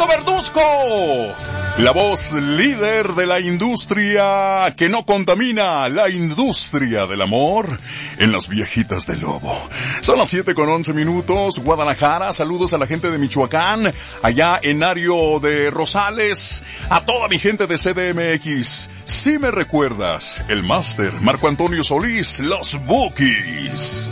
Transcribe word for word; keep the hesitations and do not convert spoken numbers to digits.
Alberto Verduzco, la voz líder de la industria que no contamina, la industria del amor en las viejitas del Lobo. Son las siete con once minutos, Guadalajara, saludos a la gente de Michoacán, allá en Ario de Rosales, a toda mi gente de C D M X. Si me recuerdas, el máster Marco Antonio Solís, los Bookies.